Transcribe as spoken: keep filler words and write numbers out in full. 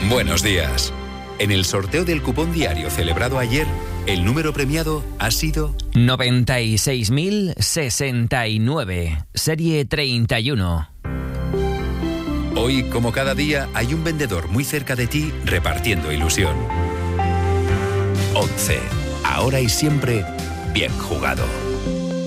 Buenos días. En el sorteo del cupón diario celebrado ayer, el número premiado ha sido noventa y seis mil sesenta y nueve, serie treinta y uno. Hoy, como cada día, hay un vendedor muy cerca de ti repartiendo ilusión. once. Ahora y siempre, bien jugado.